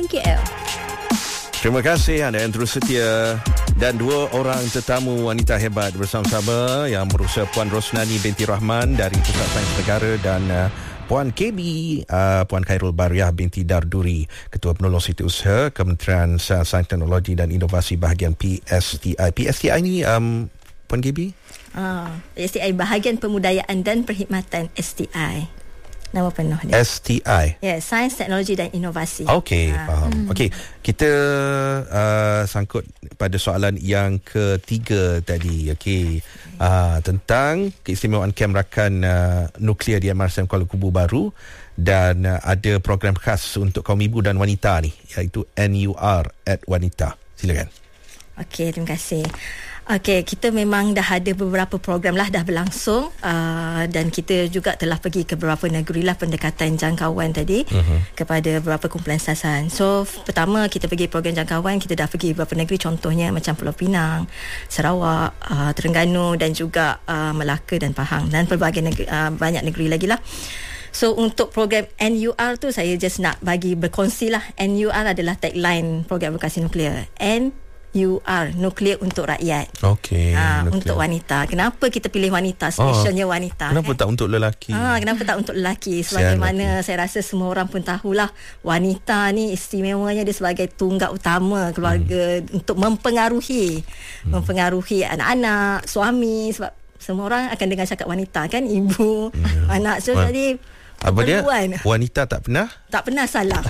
KL. Terima kasih anda yang terus setia. Dan dua orang tetamu wanita hebat bersama-sama yang berusaha Puan Rosnani binti Rahman dari Pusat Sains Negara dan Puan KB, Puan Khairul Bariah binti Darduri, Ketua Penolong Setiausaha Kementerian Sains Teknologi dan Inovasi bahagian PSTI. PSTI ni Puan KB? STI Bahagian Pemudayaan dan Perkhidmatan STI. Nama penuh dia. STI. Ya, Sains, Teknologi dan Inovasi. Okey, faham. Okey, kita sangkut pada soalan yang ketiga tadi. Okey, tentang keistimewaan kem rakan nuklear di MRSM Kuala Kubu Baru dan ada program khas untuk kaum ibu dan wanita ni, iaitu NUR at Wanita. Silakan. Okey, terima kasih. Okey, kita memang dah ada beberapa program lah dah berlangsung dan kita juga telah pergi ke beberapa negeri lah pendekatan jangkauan tadi kepada beberapa kumpulan sasaran. So, pertama kita pergi program jangkauan, kita dah pergi beberapa negeri, contohnya macam Pulau Pinang, Sarawak, Terengganu dan juga Melaka dan Pahang dan pelbagai negeri, banyak negeri lagi lah. So untuk program NUR tu saya just nak bagi berkongsi lah. NUR adalah tagline program advokasi nuklear. NUR, nuklear untuk rakyat. Okey. Untuk wanita. Kenapa kita pilih wanita? Spesialnya wanita. Kenapa tak untuk lelaki? Kenapa tak untuk lelaki? Sebagaimana saya rasa semua orang pun tahulah, wanita ni istimewanya dia sebagai tunggak utama keluarga untuk mempengaruhi anak-anak, suami, sebab semua orang akan dengar cakap wanita kan, ibu, anak. So jadi apa dia? Wanita tak pernah salah.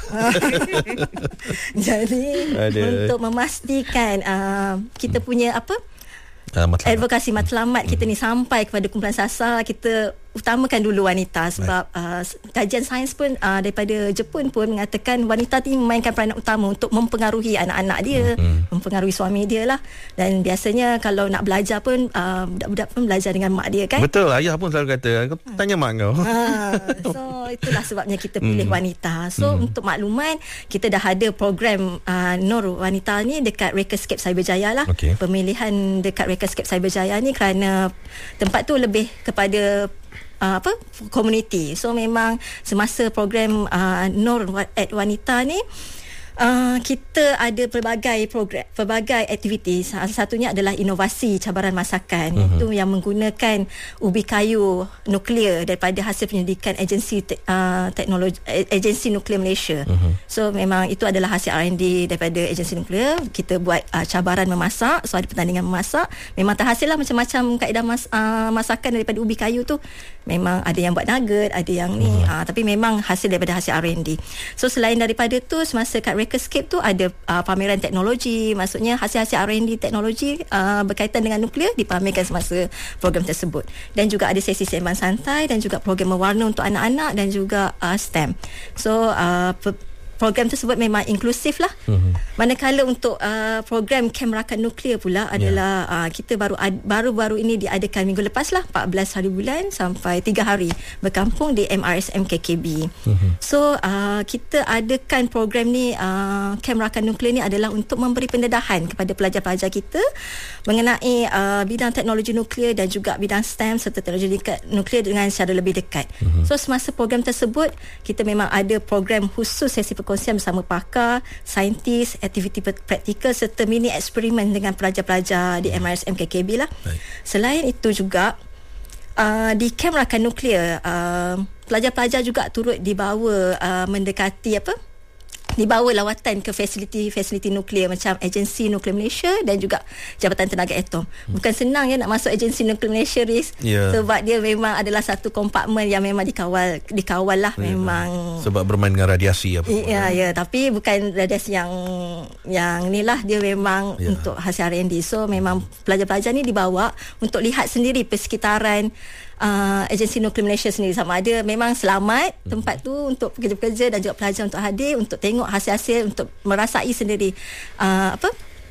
Jadi untuk memastikan kita punya advokasi matlamat kita ni sampai kepada kumpulan sasar, kita utamakan dulu wanita sebab kajian sains pun daripada Jepun pun mengatakan wanita ni memainkan peranan utama untuk mempengaruhi anak-anak dia, mempengaruhi suami dia lah. Dan biasanya kalau nak belajar pun budak-budak pun belajar dengan mak dia kan. Betul, ayah pun selalu kata, kau tanya mak kau. So itulah sebabnya kita pilih wanita. So untuk makluman, kita dah ada program Nur Wanita ni dekat Rekerscape Cyberjaya lah. Pemilihan dekat Rekerscape Cyberjaya ni kerana tempat tu lebih kepada community. So memang semasa program Nur at Wanita ni kita ada pelbagai aktiviti. Salah satunya adalah inovasi cabaran masakan, itu yang menggunakan ubi kayu nuklear daripada hasil penyelidikan agensi nuklear Malaysia. So memang itu adalah hasil R&D daripada agensi nuklear. Kita buat cabaran memasak, so ada pertandingan memasak. Memang terhasil lah macam-macam kaedah masakan daripada ubi kayu tu. Memang ada yang buat nugget, ada yang ni, tapi memang hasil daripada hasil R&D. So selain daripada tu, semasa kat Rekerscape tu ada pameran teknologi, maksudnya hasil-hasil R&D teknologi berkaitan dengan nuklear dipamerkan semasa program tersebut. Dan juga ada sesi sembang santai dan juga program mewarna untuk anak-anak dan juga STEM. So program tersebut memang inklusif lah. Manakala untuk program kem rakan nuklear pula adalah kita baru-baru ini diadakan minggu lepas lah, 14 hari bulan sampai 3 hari berkampung di MRSM KKB. So kita adakan program ni, kem rakan nuklear ni adalah untuk memberi pendedahan kepada pelajar-pelajar kita mengenai bidang teknologi nuklear dan juga bidang STEM serta teknologi nuklear dengan secara lebih dekat. So semasa program tersebut, kita memang ada program khusus sesi perkongsian bersama pakar, saintis, aktiviti praktikal serta mini eksperimen dengan pelajar-pelajar di MRSM KKB lah. Selain itu juga di kem rakan nuklear, pelajar-pelajar juga turut dibawa dibawa lawatan ke fasiliti nuklear macam Agensi Nuklear Malaysia dan juga Jabatan Tenaga Atom. Bukan senang nak masuk Agensi Nuklear Malaysia, sebab dia memang adalah satu kompartmen yang memang dikawal lah, memang sebab bermain dengan radiasi tapi bukan radiasi yang ni lah, dia memang untuk hasil R&D. So memang pelajar-pelajar ni dibawa untuk lihat sendiri persekitaran Agensi Nuklear Malaysia sendiri, sama ada memang selamat tempat tu untuk pekerja-pekerja dan juga pelajar untuk hadir untuk tengok hasil-hasil, untuk merasai sendiri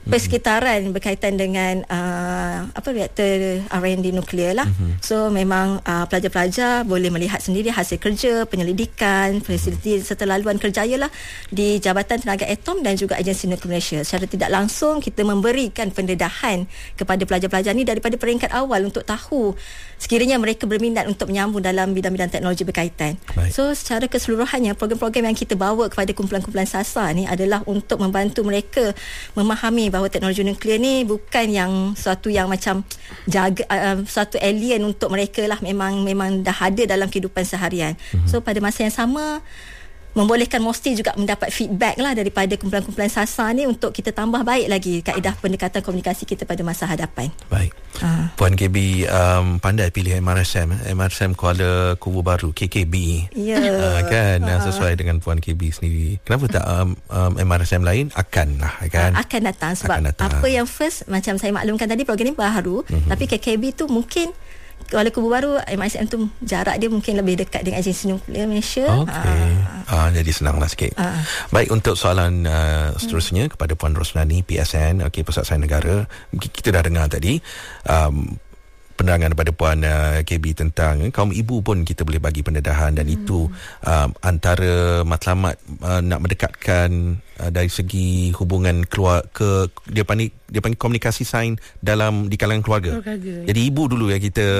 persekitaran berkaitan dengan reaktor R&D nuklear lah. So memang pelajar-pelajar boleh melihat sendiri hasil kerja, penyelidikan, fasiliti serta laluan kerjaya lah di Jabatan Tenaga Atom dan juga Agensi Nuklear Malaysia. Secara tidak langsung kita memberikan pendedahan kepada pelajar-pelajar ni daripada peringkat awal untuk tahu sekiranya mereka berminat untuk menyambung dalam bidang-bidang teknologi berkaitan. Baik. So secara keseluruhannya program-program yang kita bawa kepada kumpulan-kumpulan SASA ni adalah untuk membantu mereka memahami bahawa teknologi nuklear ni bukan yang suatu yang macam suatu alien untuk mereka lah, memang dah ada dalam kehidupan seharian. So pada masa yang sama membolehkan MOSTI juga mendapat feedback lah daripada kumpulan-kumpulan SASA ni untuk kita tambah baik lagi kaedah pendekatan komunikasi kita pada masa hadapan. Baik. Puan KB pandai pilih MRSM Kuala Kubu Baru, KKB. Ya. Kan sesuai dengan Puan KB sendiri. Kenapa tak MRSM lain akan lah kan? Akan datang sebab apa yang first macam saya maklumkan tadi program ni baru, tapi KKB tu mungkin Kuala Kubu Baru, MISM tu jarak dia mungkin lebih dekat dengan Agensi Nuklear Malaysia. Jadi senanglah sikit. Baik, untuk soalan seterusnya kepada Puan Rosnani, PSN, Pusat Sains Negara. Kita dah dengar tadi penerangan daripada Puan KB tentang kaum ibu pun kita boleh bagi pendedahan, dan itu antara matlamat nak mendekatkan dari segi hubungan dia panggil komunikasi sains di kalangan keluarga. Jadi ibu dulu yang kita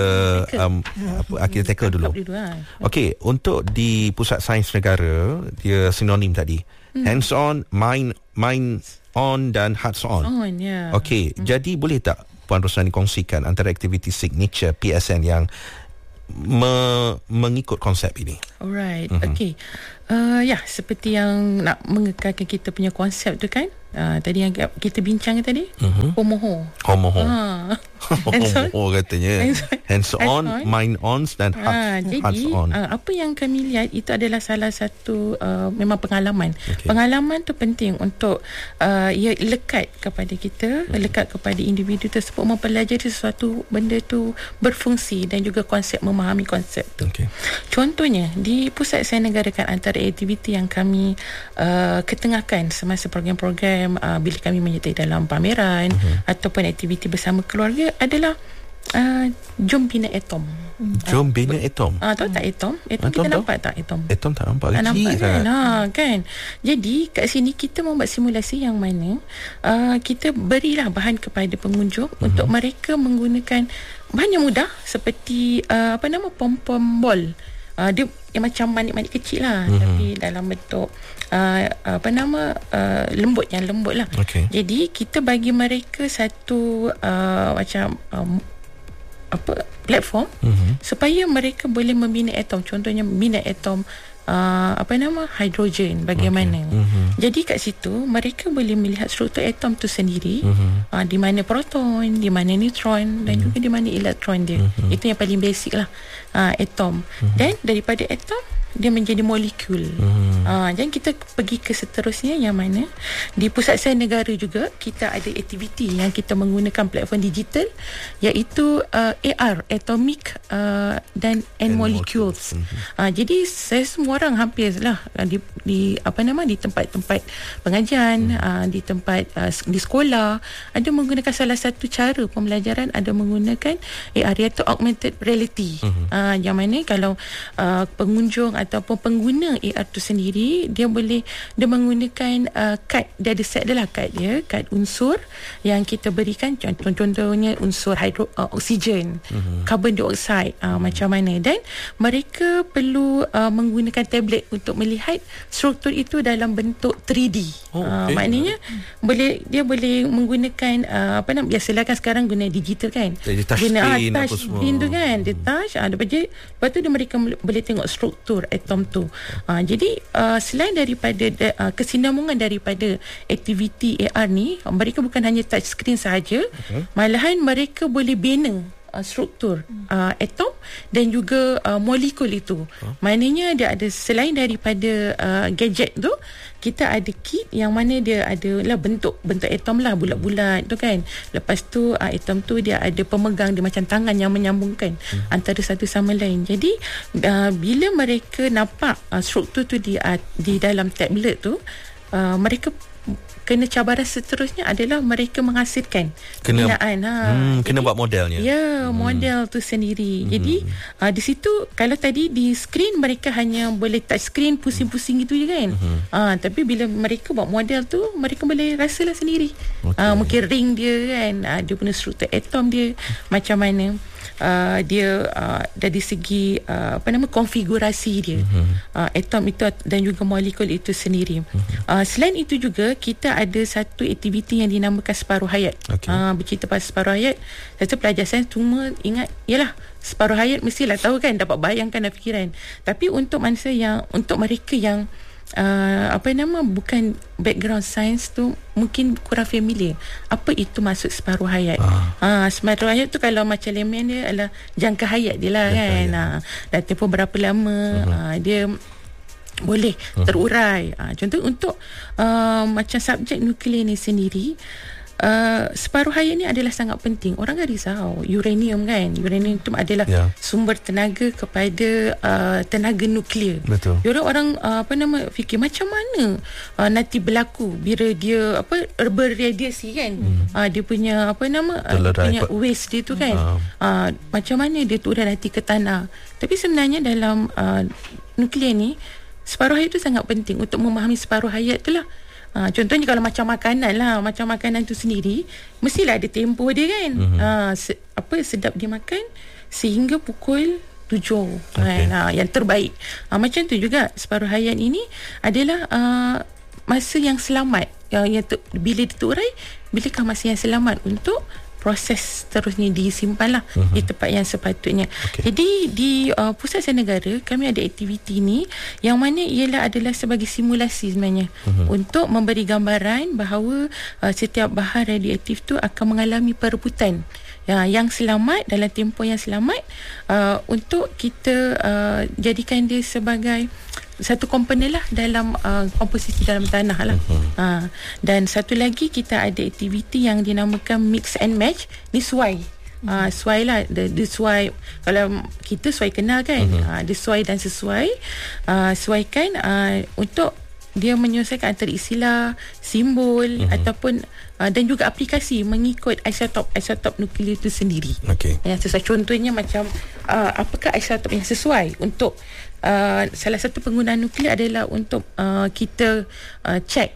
kita tackle dulu. Okey, untuk di Pusat Sains Negara dia sinonim tadi. Hands on, mind on dan hearts on. Okey, jadi boleh tak Puan Rosnani kongsikan antara aktiviti signature PSN yang mengikut konsep ini? Alright, okay. Seperti yang nak mengekalkan kita punya konsep tu kan, tadi yang kita bincang tadi, Homoho katanya hands on, mind on dan hearts on. Apa yang kami lihat itu adalah salah satu memang pengalaman. Pengalaman tu penting untuk ia lekat kepada kita, lekat kepada individu tersebut mempelajari sesuatu benda tu berfungsi dan juga konsep, memahami konsep tu. Contohnya di Pusat Sains Negara kan, antara aktiviti yang kami ketengahkan semasa program-program bila kami menyertai dalam pameran ataupun aktiviti bersama keluarga adalah jom bina atom. Jom bina atom. Tahu tak atom? Atom kita nampak tak atom? Atom tak nampak. Tak nampak kan? Kan. Jadi kat sini kita membuat simulasi yang mana kita berilah bahan kepada pengunjung untuk mereka menggunakan bahan yang mudah seperti pom-pom bol. Dia yang macam manik-manik kecil lah, tapi dalam bentuk lembut lah. Jadi kita bagi mereka satu platform supaya mereka boleh membina atom. Contohnya bina atom hidrogen bagaimana. Jadi kat situ mereka boleh melihat struktur atom tu sendiri, di mana proton, di mana neutron dan juga di mana elektron dia. Itu yang paling basic lah, atom. Dan daripada atom dia menjadi molekul. Dan kita pergi ke seterusnya yang mana di Pusat Sains Negara juga kita ada aktiviti yang kita menggunakan platform digital, iaitu AR, Atomic dan Molecules. Jadi saya semua orang hampir lah di tempat-tempat pengajian, di tempat di sekolah ada menggunakan salah satu cara pembelajaran, ada menggunakan AR iaitu augmented reality. Yang mana kalau pengunjung ataupun pengguna AR tu sendiri dia menggunakan kad, dia ada set dia lah, kad unsur yang kita berikan, contohnya unsur oksigen, carbon dioxide, macam mana, dan mereka perlu menggunakan tablet untuk melihat struktur itu dalam bentuk 3D. Maknanya dia boleh menggunakan biasalah kan sekarang guna digital kan, guna touch screen tu kan, dia touch, lepas tu mereka boleh tengok struktur atom tu. Jadi selain daripada kesinambungan daripada aktiviti AR ni, mereka bukan hanya touch screen sahaja, malahan mereka boleh bina struktur atom dan juga molekul itu. Maknanya dia ada, selain daripada gadget tu, kita ada kit yang mana dia adalah bentuk atom lah, bulat-bulat tu kan. Lepas tu atom tu dia ada pemegang, dia macam tangan yang menyambungkan antara satu sama lain. Jadi bila mereka nampak struktur tu di dalam tablet tu, mereka kena cabaran seterusnya adalah mereka menghasilkan kena jadi, buat modelnya. Model tu sendiri. Jadi di situ kalau tadi di skrin mereka hanya boleh touch screen pusing-pusing gitu je kan. Tapi bila mereka buat model tu mereka boleh rasalah sendiri. Mungkin ring dia kan, dia punya struktur atom dia macam mana. Dia dari segi konfigurasi dia, atom itu dan juga molekul itu sendiri. Selain itu juga kita ada satu aktiviti yang dinamakan separuh hayat. Bercerita pasal separuh hayat, satu pelajar sains cuma ingat yalah separuh hayat mestilah tahu kan, dapat bayangkan dan fikiran. Tapi untuk manusia yang, untuk mereka yang bukan background sains tu mungkin kurang familiar apa itu maksud separuh hayat. Separuh hayat tu kalau macam layman dia adalah jangka hayat dia lah kan. Dan tempoh berapa lama dia boleh terurai. Contoh untuk macam subjek nuklear ni sendiri, separuh hayat ni adalah sangat penting. Orang kan risau uranium kan, uranium tu adalah sumber tenaga kepada tenaga nuklear. Betul. Orang fikir macam mana nanti berlaku bila dia berradiasi kan. Dia punya punya waste dia tu kan. Macam mana dia turun nanti ke tanah. Tapi sebenarnya dalam nuklear ni separuh hayat tu sangat penting. Untuk memahami separuh hayat tu lah, contohnya kalau macam makanan lah, macam makanan tu sendiri mestilah ada tempoh dia kan. Sedap dimakan sehingga pukul 7 kan, yang terbaik. Macam tu juga separuh hayat ini adalah masa yang selamat, yang bila diturai, bilakah masa yang selamat untuk proses terusnya disimpanlah di tempat yang sepatutnya. Jadi di Pusat Sains Negara kami ada aktiviti ni yang mana ialah adalah sebagai simulasi sebenarnya untuk memberi gambaran bahawa setiap bahan radioaktif tu akan mengalami perebutan yang selamat dalam tempoh yang selamat, untuk kita jadikan dia sebagai satu komponen lah dalam komposisi dalam tanah lah. Dan satu lagi kita ada aktiviti yang dinamakan mix and match. Ni suai. Suai lah, dia suai. Kalau kita suai kenal kan, dia suai dan sesuai. Suaikan untuk dia menyelesaikan antara istilah, simbol ataupun dan juga aplikasi mengikut isotop nuklear itu sendiri. Yang sesuai, contohnya macam apakah isotop yang sesuai untuk salah satu penggunaan nuklear adalah untuk kita cek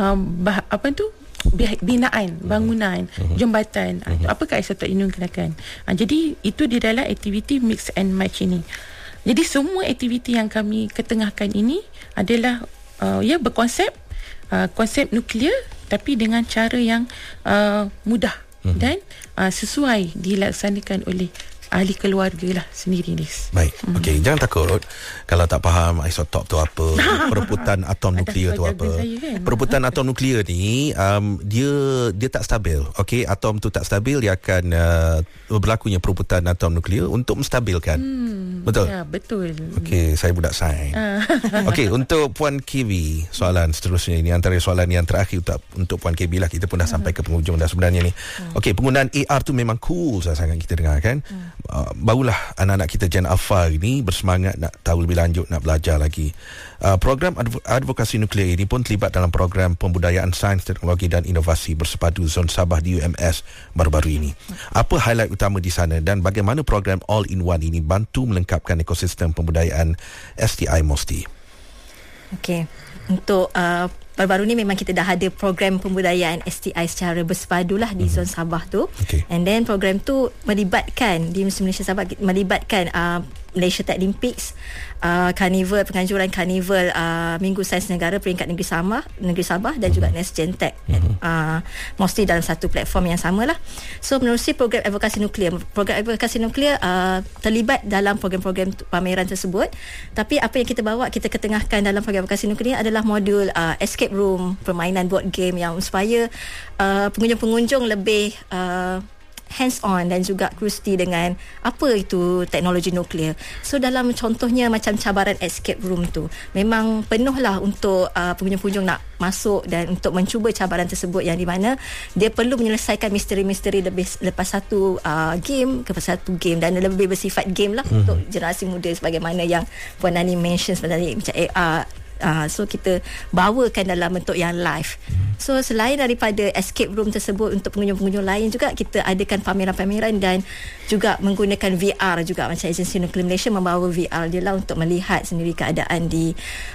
binaan bangunan, jambatan, apakah isotop ini digunakan. Jadi itu di dalam aktiviti mix and match ini. Jadi semua aktiviti yang kami ketengahkan ini adalah berkonsep konsep nuklear tapi dengan cara yang mudah dan sesuai dilaksanakan oleh ahli keluarga lah sendiri ni. Baik. Okey, jangan takut kalau tak faham isotop tu apa, perebutan atom nuklear tu apa. Perebutan atom nuklear ni dia tak stabil. Okey, atom tu tak stabil, dia akan berlakunya perebutan atom nuklear untuk menstabilkan. Betul? Ya, betul. Okey, saya budak sains. Okey, untuk Puan KB, soalan seterusnya ini antara soalan yang terakhir untuk Puan KB lah. Kita pun dah sampai ke penghujung dah sebenarnya ni. Okey, penggunaan AR tu memang cool sangat kita dengar kan. Barulah anak-anak kita Gen Alpha ini bersemangat nak tahu lebih lanjut, nak belajar lagi. Program advokasi nuklear ini pun terlibat dalam program pembudayaan sains, teknologi dan inovasi bersepadu Zon Sabah di UMS baru-baru ini. Apa highlight utama di sana dan bagaimana program All-in-One ini bantu melengkapkan ekosistem pembudayaan STI MOSTI? Okey, untuk baru-baru ni memang kita dah ada program pembudayaan STI secara bersepadu lah di Zon Sabah tu. And then program tu melibatkan di Museum Malaysia Sabah, melibatkan Malaysia Tech Olympics, Karnival, penganjuran Karnival Minggu Sains Negara peringkat negeri Sabah dan juga Nesgen Tech, mostly dalam satu platform yang sama lah. So menerusi program advokasi nuklear, terlibat dalam program-program pameran tersebut. Tapi apa yang kita bawa, kita ketengahkan dalam program advokasi nuklear adalah modul escape room, permainan board game yang supaya pengunjung-pengunjung lebih hands-on dan juga curiosity dengan apa itu teknologi nuklear. So dalam contohnya macam cabaran escape room tu memang penuhlah untuk pengunjung-pengunjung nak masuk dan untuk mencuba cabaran tersebut, yang di mana dia perlu menyelesaikan misteri-misteri lepas satu game ke satu game, dan lebih bersifat game lah untuk generasi muda sebagaimana yang Puan Nani mention sebenarnya, macam AR So kita bawakan dalam bentuk yang live. So selain daripada escape room tersebut, untuk pengunjung-pengunjung lain juga kita adakan pameran-pameran dan juga menggunakan VR juga, macam agensi Nuklear Malaysia membawa VR dia lah untuk melihat sendiri keadaan di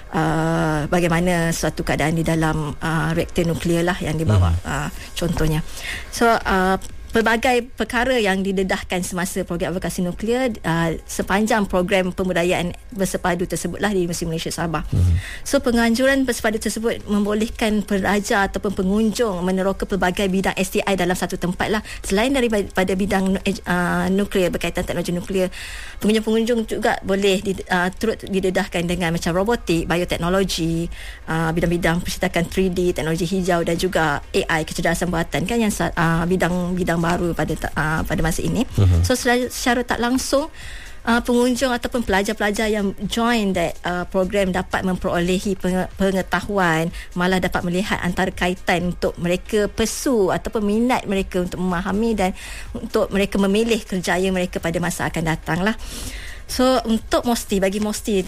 bagaimana suatu keadaan di dalam reaktor nuklear lah yang dibawa, contohnya. So pelbagai perkara yang didedahkan semasa program advokasi nuklear sepanjang program pembudayaan bersepadu tersebutlah di Museum Malaysia Sabah. So penganjuran bersepadu tersebut membolehkan pelajar ataupun pengunjung meneroka pelbagai bidang STI dalam satu tempat lah. Selain daripada bidang nuklear, berkaitan teknologi nuklear, pengunjung-pengunjung juga boleh turut didedahkan dengan macam robotik, bioteknologi, bidang-bidang percetakan 3D, teknologi hijau dan juga AI, kecerdasan buatan, kan yang bidang baru pada masa ini. So secara tak langsung pengunjung ataupun pelajar-pelajar yang join that program dapat memperolehi pengetahuan, malah dapat melihat antara kaitan untuk mereka pursue ataupun minat mereka untuk memahami dan untuk mereka memilih kerjaya mereka pada masa akan datang lah. So untuk bagi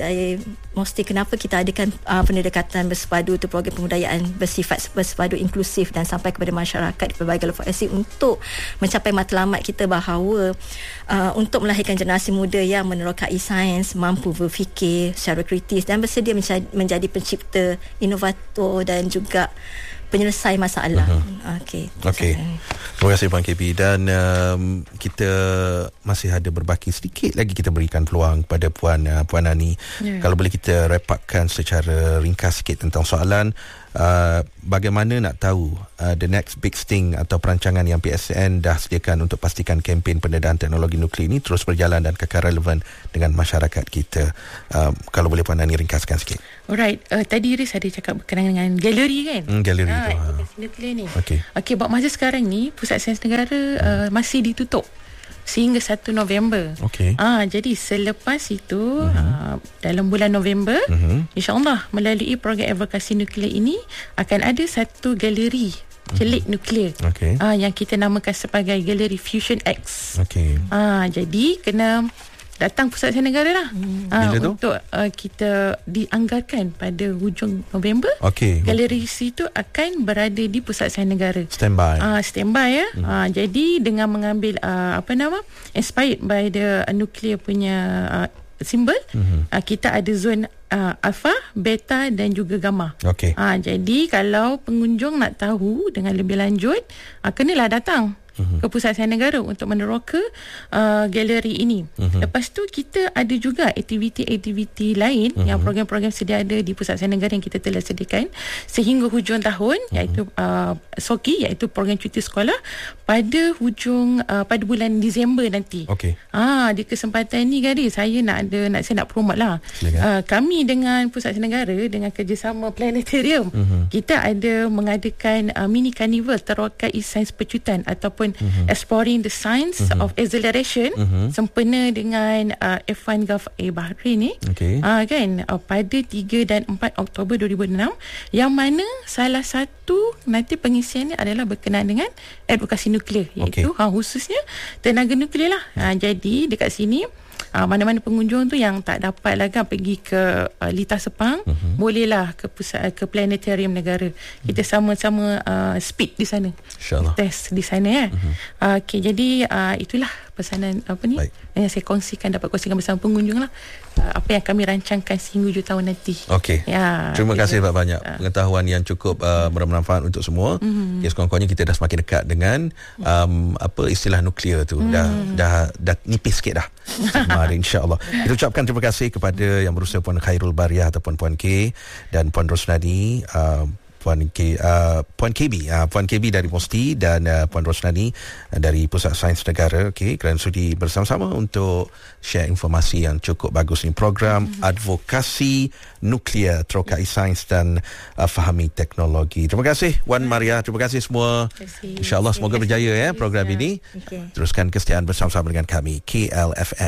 Mosti kenapa kita adakan pendekatan bersepadu, untuk program pembudayaan bersifat bersepadu inklusif dan sampai kepada masyarakat di pelbagai lokasi untuk mencapai matlamat kita bahawa untuk melahirkan generasi muda yang menerokai sains, mampu berfikir secara kritis dan bersedia menjadi pencipta, inovator dan juga penyelesai masalah. Okey. Terima kasih Puan KB, dan kita masih ada berbaki sedikit lagi, kita berikan peluang pada Puan Nani. Kalau boleh kita wrap upkan secara ringkas sikit tentang soalan bagaimana nak tahu the next big thing atau perancangan yang PSN dah sediakan untuk pastikan kempen pendedahan teknologi nuklear ini terus berjalan dan kekal relevan dengan masyarakat kita. Kalau boleh Puan Nani ringkaskan sikit. Alright, tadi Iris ada cakap berkenaan dengan galeri kan? Galeri tu. Nuklear ni. Okey, buat masa sekarang ni Pusat Sains Negara masih ditutup sehingga 1 November. Jadi selepas itu dalam bulan November, insya-Allah melalui program advokasi nuklear ini akan ada satu galeri celik nuklear yang kita namakan sebagai Galeri Fusion X. Jadi kena datang Pusat Sains Negara lah untuk kita dianggarkan pada hujung November. Galeri itu akan berada di Pusat Sains Negara. Standby ya. Jadi dengan mengambil inspired by the nuclear punya simbol, kita ada zon alpha, beta dan juga gamma. Jadi kalau pengunjung nak tahu dengan lebih lanjut, kenalah datang ke Pusat Sains Negara untuk meneroka galeri ini. Lepas tu kita ada juga aktiviti-aktiviti lain yang program-program sedia ada di Pusat Sains Negara yang kita telah sediakan sehingga hujung tahun, iaitu SOKI, iaitu program cuti sekolah pada bulan Disember nanti. Di kesempatan ni gadis, saya nak promote lah. Kami dengan Pusat Sains Negara dengan kerjasama Planetarium, kita ada mengadakan mini carnival terokai sains pecutan ataupun exploring the science of acceleration sempena dengan F1 Gulf Bahrain ni kan pada 3 dan 4 Oktober 2006, yang mana salah satu nanti pengisiannya adalah berkenaan dengan advokasi nuklear, iaitu khususnya tenaga nuklear lah. Jadi dekat sini mana-mana pengunjung tu yang tak dapat lah kan pergi ke Lita Sepang, bolehlah ke Planetarium Negara. Kita sama-sama speed di sana, test di sana ya. Jadi itulah pesanan yang saya dapat kongsikan bersama pengunjung lah, apa yang kami rancangkan sehingga 7 tahun nanti. Terima kasih banyak pengetahuan yang cukup bermanfaat untuk semua. Sekurang-kurangnya kita dah semakin dekat dengan istilah nuklear tu. Dah nipis sikit dah. InsyaAllah. Kita ucapkan terima kasih kepada yang berusaha Puan Khairul Bariah ataupun Puan K dan Puan Rosnani, Puan KB dari Mosti dan Puan Rosnani dari Pusat Sains Negara, kerana sudi bersama-sama untuk share informasi yang cukup bagus ni, program advokasi nuklear, terokai sains dan fahami teknologi. Terima kasih Wan Maria, terima kasih semua. InsyaAllah semoga berjaya program ini. Teruskan kesetiaan bersama-sama dengan kami KLFM.